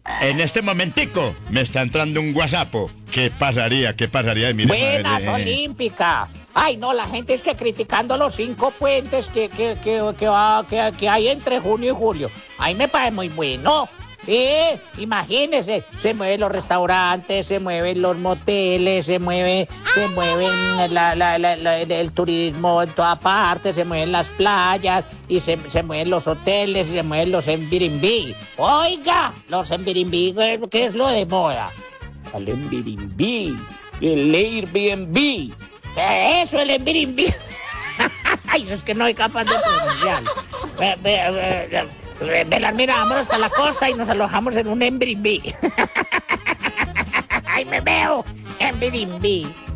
En este momentico me está entrando un WhatsApp. ¿Qué pasaría? ¿Qué pasaría? Mire, Buenas, Olímpica. Ay, no, la gente es que criticando los 5 puentes que hay entre junio y julio. Ahí me parece muy bueno. Imagínese, se mueven los restaurantes, se mueven los moteles, se mueven el turismo en toda parte, se mueven las playas y se mueven los hoteles y se mueven los Airbnb. Oiga, los Airbnb, ¿qué es lo de moda? El Airbnb, el Airbnb. Eso, el Airbnb. Ay, es que no hay capaz de pronunciar. Belarmina, vamos hasta la costa y nos alojamos en un Airbnb. Ay, me veo, Airbnb.